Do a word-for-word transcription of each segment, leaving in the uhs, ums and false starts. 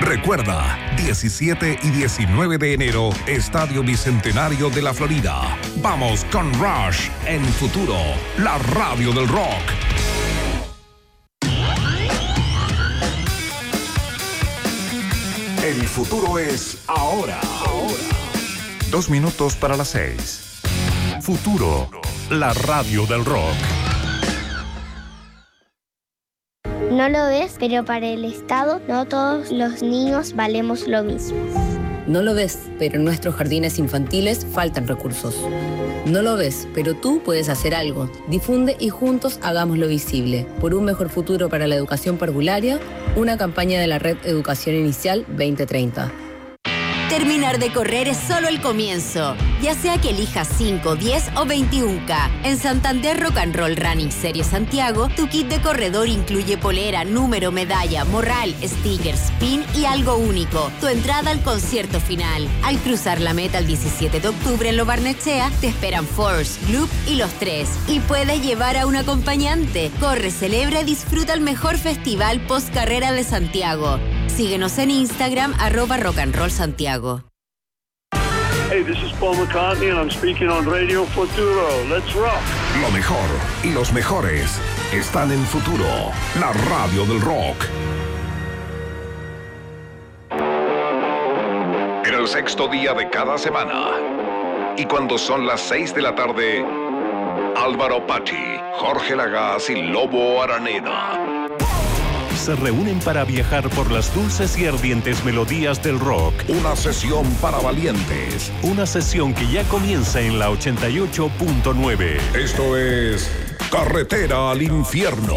Recuerda, diecisiete y diecinueve de enero, Estadio Bicentenario de la Florida. Vamos con Rush en Futuro, la radio del rock. El futuro es ahora. Ahora. Dos minutos para las seis. Futuro, la radio del rock. No lo ves, pero para el Estado no todos los niños valemos lo mismo. No lo ves, pero en nuestros jardines infantiles faltan recursos. No lo ves, pero tú puedes hacer algo. Difunde y juntos hagámoslo visible. Por un mejor futuro para la educación parvularia, una campaña de la Red Educación Inicial veinte treinta. Terminar de correr es solo el comienzo, ya sea que elijas cinco, diez o veintiuno K. En Santander Rock and Roll Running Series Santiago, tu kit de corredor incluye polera, número, medalla, morral, stickers, pin y algo único, tu entrada al concierto final. Al cruzar la meta el diecisiete de octubre en Lo Barnechea, te esperan Force, Gloop y Los Tres. Y puedes llevar a un acompañante. Corre, celebra y disfruta el mejor festival post carrera de Santiago. Síguenos en Instagram, arroba Rock and Roll Santiago. Hey, this is Paul McCartney and I'm speaking on Radio Futuro. Let's rock. Lo mejor y los mejores están en Futuro, la radio del rock. En el sexto día de cada semana y cuando son las seis de la tarde, Álvaro Pachi, Jorge Lagaz y Lobo Araneda se reúnen para viajar por las dulces y ardientes melodías del rock. Una sesión para valientes. Una sesión que ya comienza en la ochenta y ocho punto nueve. Esto es Carretera al Infierno.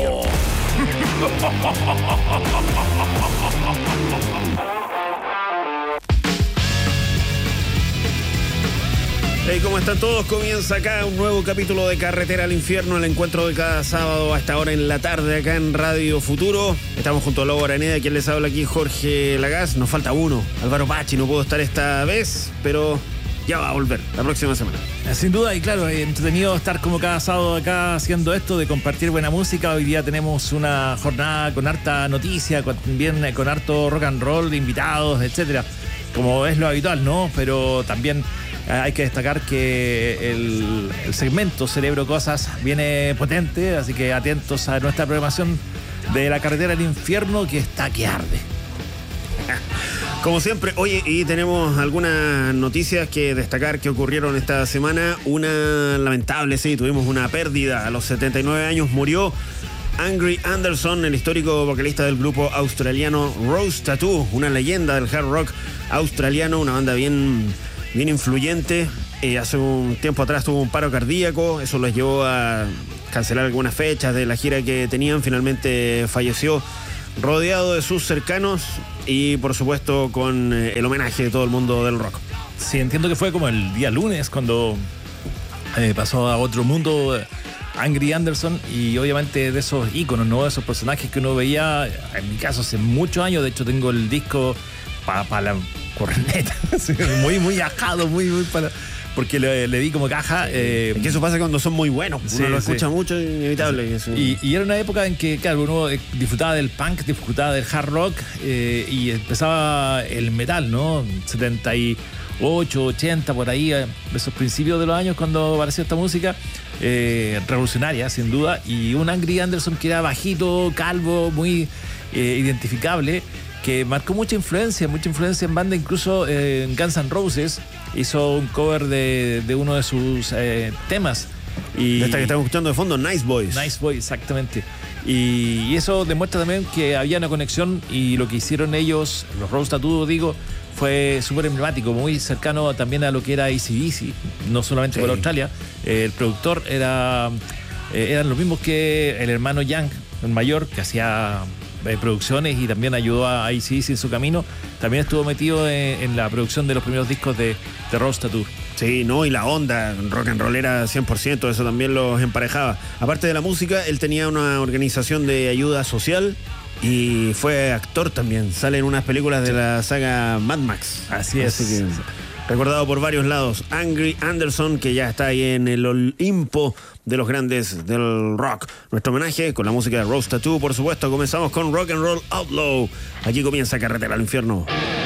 Hey, ¿cómo están todos? Comienza acá un nuevo capítulo de Carretera al Infierno, el encuentro de cada sábado a esta hora en la tarde acá en Radio Futuro. Estamos junto a Lobo Araneda, quien les habla aquí, Jorge Lagaz. Nos falta uno, Álvaro Pachi, no puedo estar esta vez, pero ya va a volver la próxima semana. Sin duda, y claro, es entretenido estar como cada sábado acá haciendo esto, de compartir buena música. Hoy día tenemos una jornada con harta noticia, con, también con harto rock and roll, invitados, etcétera, como es lo habitual, ¿no? Pero también hay que destacar que el, el segmento Cerebro Cosas viene potente, así que atentos a nuestra programación de la Carretera al Infierno, que está que arde. Como siempre, oye, y tenemos algunas noticias que destacar que ocurrieron esta semana. Una lamentable, sí, tuvimos una pérdida. A los setenta y nueve años murió Angry Anderson, el histórico vocalista del grupo australiano Rose Tattoo, una leyenda del hard rock australiano, una banda bien... bien influyente. Eh, hace un tiempo atrás tuvo un paro cardíaco, eso los llevó a cancelar algunas fechas de la gira que tenían. Finalmente falleció rodeado de sus cercanos y por supuesto con eh, el homenaje de todo el mundo del rock. Sí, entiendo que fue como el día lunes cuando eh, pasó a otro mundo Angry Anderson, y obviamente de esos íconos, ¿no? De esos personajes que uno veía, en mi caso hace muchos años. De hecho tengo el disco para pa la corneta, muy, muy ajado, muy, muy para... porque le, le di como caja. Eh, es que eso pasa cuando son muy buenos, uno sí, lo sí. escucha mucho, es inevitable. Sí. Y, y era una época en que, claro, uno disfrutaba del punk, disfrutaba del hard rock, eh, y empezaba el metal, ¿no? setenta y ocho, ochenta, por ahí, esos principios de los años cuando apareció esta música, eh, revolucionaria, sin duda, y un Angry Anderson que era bajito, calvo, muy eh, identificable, que marcó mucha influencia, mucha influencia en banda, incluso eh, en Guns N' Roses hizo un cover de, de uno de sus eh, temas. Y esta que estamos escuchando de fondo, Nice Boys. Nice Boys, exactamente. Y, y eso demuestra también que había una conexión, y lo que hicieron ellos, los Rose Tattoo, digo, fue súper emblemático, muy cercano también a lo que era A C D C, no solamente sí. por Australia. Eh, el productor era eh, eran los mismos que el hermano Young, el mayor, que hacía eh, producciones y también ayudó a A C D C en su camino. También estuvo metido en, en la producción de los primeros discos de, de Rose Tattoo. Sí, no, y la onda rock and roll era cien por ciento, eso también los emparejaba. Aparte de la música, él tenía una organización de ayuda social y fue actor también. Sale en unas películas de la saga Mad Max. Así es. Así que... recordado por varios lados. Angry Anderson, que ya está ahí en el Olimpo de los grandes del rock. Nuestro homenaje con la música de Rose Tattoo, por supuesto. Comenzamos con Rock and Roll Outlaw. Aquí comienza Carretera al Infierno.